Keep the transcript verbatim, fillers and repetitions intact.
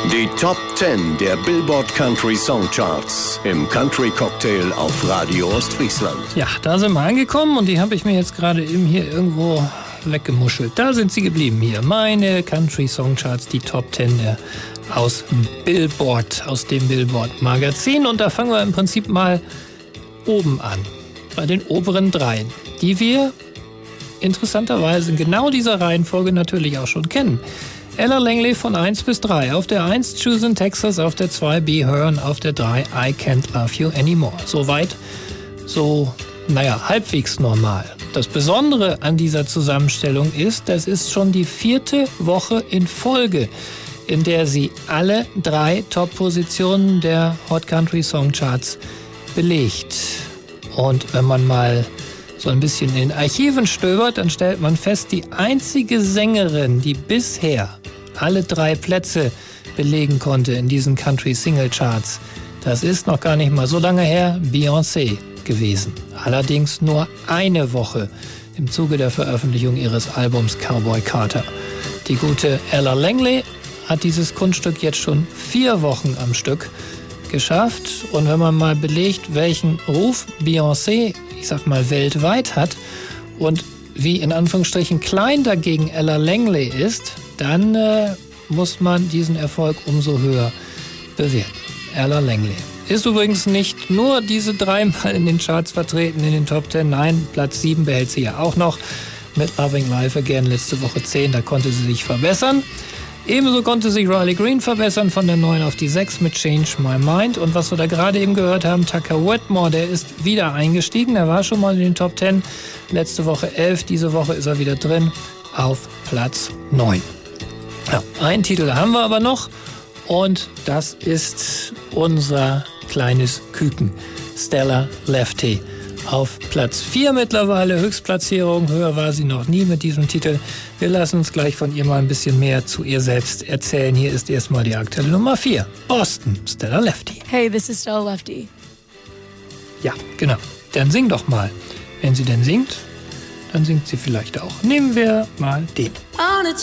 Die Top zehn der Billboard Country Song Charts im Country Cocktail auf Radio Ostfriesland. Ja, da sind wir angekommen und die habe ich mir jetzt gerade eben hier irgendwo weggemuschelt. Da sind sie geblieben hier. Meine Country Song Charts, die Top zehn der aus Billboard, aus dem Billboard Magazin. Und da fangen wir im Prinzip mal oben an. Bei den oberen dreien, die wir interessanterweise in genau dieser Reihenfolge natürlich auch schon kennen. Ella Langley von eins bis drei. Auf der eins Choose in Texas, auf der zwei Be Her und auf der drei I Can't Love You Anymore. Soweit, so, naja, halbwegs normal. Das Besondere an dieser Zusammenstellung ist, das ist schon die vierte Woche in Folge, in der sie alle drei Top-Positionen der Hot Country Song Charts belegt. Und wenn man mal so ein bisschen in den Archiven stöbert, dann stellt man fest, die einzige Sängerin, die bisher alle drei Plätze belegen konnte in diesen Country Single Charts, das ist noch gar nicht mal so lange her, Beyoncé gewesen. Allerdings nur eine Woche im Zuge der Veröffentlichung ihres Albums Cowboy Carter. Die gute Ella Langley hat dieses Kunststück jetzt schon vier Wochen am Stück geschafft. Und wenn man mal belegt, welchen Ruf Beyoncé, ich sag mal, weltweit hat und wie in Anführungsstrichen klein dagegen Ella Langley ist, dann äh, muss man diesen Erfolg umso höher bewerten. Ella Langley ist übrigens nicht nur diese dreimal in den Charts vertreten, in den Top zehn. Nein, Platz sieben behält sie ja auch noch mit Loving Life Again, letzte Woche zehn, da konnte sie sich verbessern. Ebenso konnte sich Riley Green verbessern von der neun auf die sechs mit Change My Mind. Und was wir da gerade eben gehört haben, Tucker Wetmore, der ist wieder eingestiegen. Er war schon mal in den Top zehn. Letzte Woche elf, diese Woche ist er wieder drin auf Platz neun. Ja, einen Titel haben wir aber noch und das ist unser kleines Küken, Stella Lefty. Auf Platz vier mittlerweile, Höchstplatzierung, höher war sie noch nie mit diesem Titel. Wir lassen uns gleich von ihr mal ein bisschen mehr zu ihr selbst erzählen. Hier ist erstmal die aktuelle Nummer vier, Boston, Stella Lefty. Hey, this is Stella Lefty. Ja, genau. Dann sing doch mal. Wenn sie denn singt, dann singt sie vielleicht auch. Nehmen wir mal den. On a